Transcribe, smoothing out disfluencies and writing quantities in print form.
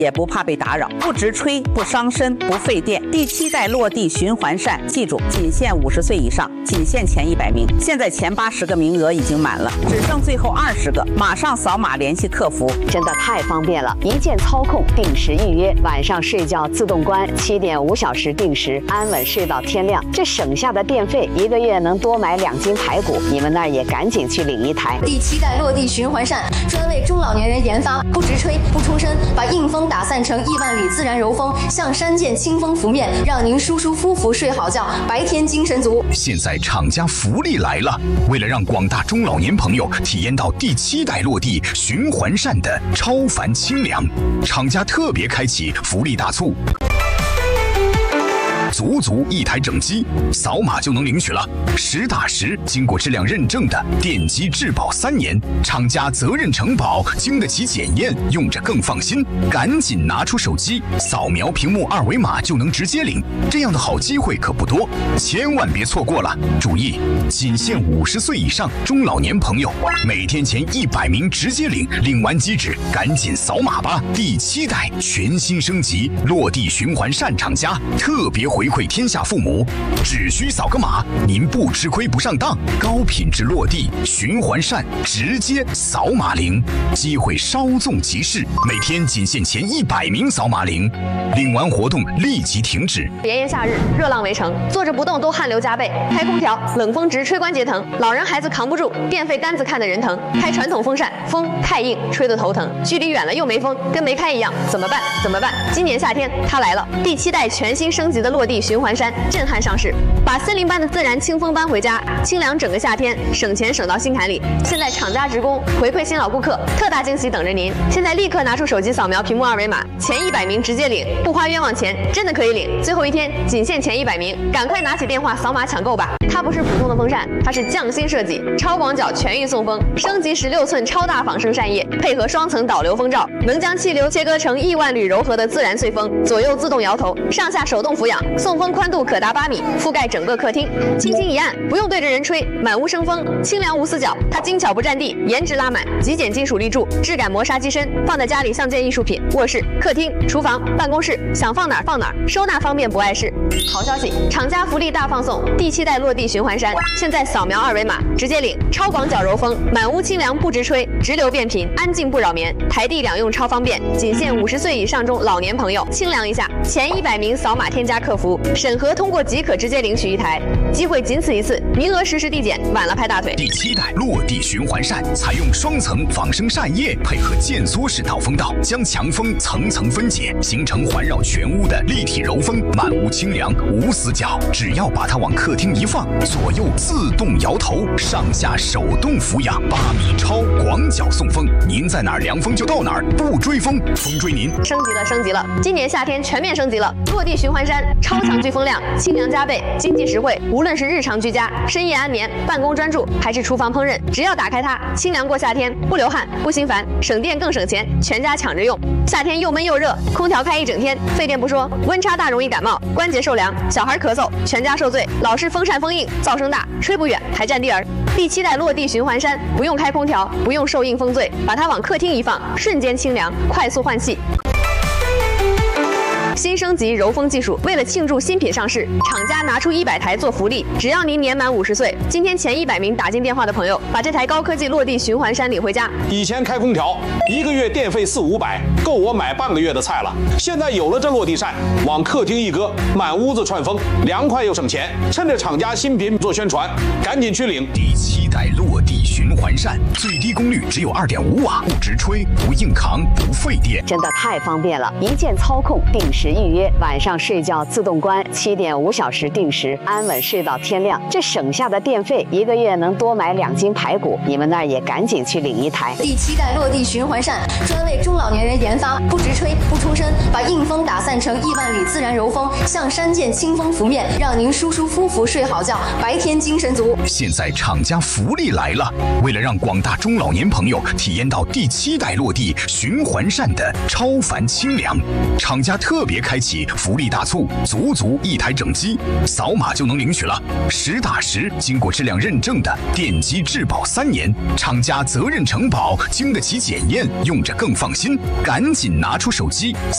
也不怕被打扰，不直吹，不伤身，不费电。第7代落地循环扇，记住，仅限50岁以上，仅限前100名。现在前80个名额已经满了，只剩最后20个，马上扫码联系客服。 真的太方便了，一键操控，定时预约，晚上睡觉自动关，7点5小时定时，安稳睡到天亮。这省下的电费，1个月能多买2斤排骨。你们那儿也赶紧去领一台。 第7代落地循环扇，专为中老年人研发，不直吹，不出声，把硬风打散成1万缕自然柔风，像山涧清风拂面，让您舒舒服服睡好觉，白天精神足。 现在厂家福利来了，为了让广大中老年朋友体验到第7代落地循环扇的超凡清凉，厂家特别开启福利大促。足1台整机，扫码就能领取了。实打实经过质量认证的电机质保3年，厂家责任承保，经得起检验，用着更放心。赶紧拿出手机，扫描屏幕2维码就能直接领，这样的好机会可不多，千万别错过了。注意，仅限50岁以上中老年朋友，每天前100名直接领，领完即止，赶紧扫码吧。第7代全新升级落地循环扇厂家特别回馈天下父母，只需扫个码，您不吃亏不上当。高品质落地循环扇直接扫码领，机会稍纵即逝，每天仅限前100名扫码领，领完活动立即停止。 炎炎夏日，热浪围城，坐着不动都汗流浃背，开空调冷风直吹关节疼，老人孩子扛不住，电费单子看得人疼。开传统风扇风太硬，吹得头疼，距离远了又没风，跟没开一样，怎么办？怎么办？今年夏天它来了，第7代全新升级的落地循环扇震撼上市，把森林般的自然清风搬回家，清凉整个夏天，省钱省到心坎里。现在厂家职工回馈新老顾客，特大惊喜等着您！现在立刻拿出手机扫描屏幕2维码，前100名直接领，不花冤枉钱，真的可以领。最后一天仅限前100名，赶快拿起电话扫码抢购吧！它不是普通的风扇，它是匠心设计，超广角全域送风，升级16寸超大仿生扇叶，配合双层导流风罩，能将气流切割成亿万缕柔和的自然碎风，左右自动摇头，上下手动俯仰，送风宽度可达8米，覆盖整个客厅。轻轻一按，不用对着人吹，满屋生风，清凉无死角。它精巧不占地，颜值拉满，极简金属立柱，质感磨砂机身，放在家里像件艺术品。卧室、客厅、厨房、办公室，想放哪儿放哪儿，收纳方便不碍事。好消息，厂家福利大放送，第7代落地循环扇，现在扫描2维码直接领，超广角柔风，满屋清凉不直吹，直流变频，安静不扰眠，台地两用超方便，仅限50岁以上中老年朋友清凉一下，前100名扫码添加客服，审核通过即可直接领取1台，机会仅此一次，名额实时递减，晚了拍大腿。 第7代落地循环扇采用双层仿生扇叶，配合渐缩式导风道，将强风层层分解，形成环绕全屋的立体柔风，满屋清凉无死角。只要把它往客厅一放，左右自动摇头，上下手动俯仰，8米超广角送风，您在哪儿凉风就到哪儿，不追风，风追您。 升级了，升级了！今年夏天全面升级了，落地循环扇超强聚风量，清凉加倍，经济实惠。无论是日常居家、深夜安眠、办公专注，还是厨房烹饪，只要打开它，清凉过夏天，不流汗，不心烦，省电更省钱，全家抢着用。夏天又闷又热，空调开1整天，费电不说，温差大容易感冒，关节受凉，小孩咳嗽，全家受罪。老是风扇风硬，噪声大，吹不远还占地儿。第7代落地循环扇不用开空调，不用受硬风醉，把它往客厅一放，瞬间清凉，快速换气。新升级柔风技术，为了庆祝新品上市，厂家拿出100台做福利，只要您年满50岁，今天前100名打进电话的朋友，把这台高科技落地循环扇领回家。 以前开空调1个月电费400-500，够我买半个月的菜了。现在有了这落地扇，往客厅一搁，满屋子串风，凉快又省钱。趁着厂家新品做宣传，赶紧去领。 第7代落地循环扇，最低功率只有2.5瓦，不直吹，不硬扛，不费电， 真的太方便了，一键操控，定时预约，晚上睡觉自动关，7点5小时定时，安稳睡到天亮。这省下的电费1个月能多买2斤排骨。你们那儿也赶紧去领一台。 第7代落地循环扇，专为中老年人研发，不直吹，不出声，把硬风打散成亿万缕自然柔风，像山涧清风拂面，让您舒舒服服睡好觉，白天精神足。 现在厂家福利来了，为了让广大中老年朋友体验到第7代落地循环扇的超凡清凉，厂家特别开启福利大促，足1台整机，扫码就能领取了。实打实经过质量认证的电机质保3年，厂家责任承保，经得起检验，用着更放心。赶紧拿出手机